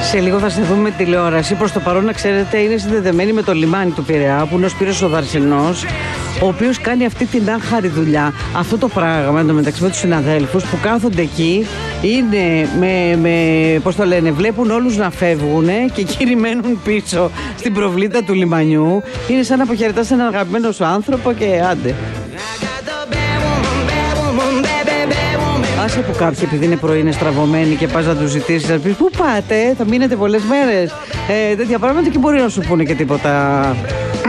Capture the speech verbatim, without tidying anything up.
Σε λίγο θα σε δούμε τηλεόραση. Προς το παρόν, να ξέρετε, είναι συνδεδεμένη με το λιμάνι του Πειραιά, που είναι ο Σπύρος ο Δαρσενός, ο οποίος κάνει αυτή την άχαρη δουλειά. Αυτό το πράγμα εντωμεταξύ με τους συναδέλφους που κάθονται εκεί, είναι με, με πώς το λένε, βλέπουν όλους να φεύγουν και εκείνοι μένουν πίσω στην προβλήτα του λιμανιού. Είναι σαν να αποχαιρετάς έναν αγαπημένο σου άνθρωπο και άντε. Άσε που κάποιοι, επειδή είναι πρωί, είναι στραβωμένοι και πας να τους ζητήσεις, να πεις πού πάτε, θα μείνετε πολλές μέρες, ε, τέτοια πράγματα, και μπορεί να σου πούνε και τίποτα